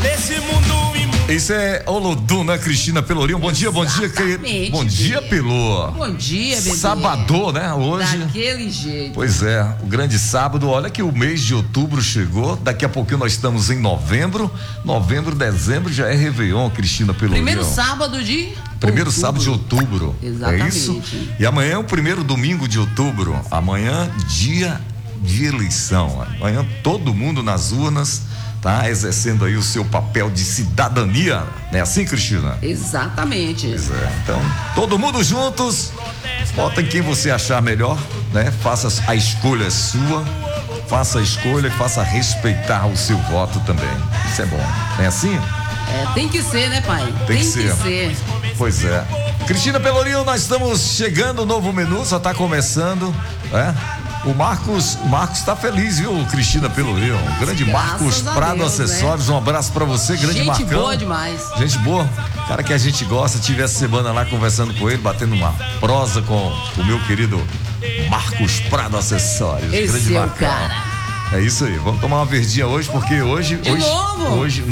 Nesse mundo imundo. Isso é Olodum, né, Cristina Pelourinho? Bom dia, bom dia, Exatamente, bom dia, Pelô. Bom dia, bebê. Sabadô, né, hoje. Daquele jeito. Pois é, o grande sábado. Olha que o mês de outubro chegou. Daqui a pouquinho nós estamos em novembro. Dezembro já é Réveillon, Cristina Pelourinho. Primeiro sábado de outubro. Exatamente. É isso? E amanhã é o primeiro domingo de outubro. Amanhã, dia de eleição. Amanhã todo mundo nas urnas tá exercendo aí o seu papel de cidadania. Não é assim, Cristina? Exatamente. Pois é. Então, todo mundo juntos. Vota em quem você achar melhor, né? Faça a escolha sua. Faça a escolha e faça respeitar o seu voto também. Isso é bom. Não é assim? É, tem que ser, né, pai? Tem que ser. Pois é. Cristina Pelourinho, nós estamos chegando, o novo menu só está começando, né? O Marcos tá feliz, viu, Cristina Pelourinho? O grande Marcos Prado Acessórios, né? Um abraço pra você, grande Marcão. Gente boa demais. Gente boa, cara que a gente gosta. Tive essa semana lá conversando com ele, batendo uma prosa com o meu querido Marcos Prado Acessórios. Esse grande é Marcão. o cara. É isso aí, vamos tomar uma verdinha hoje, porque hoje novo? Hoje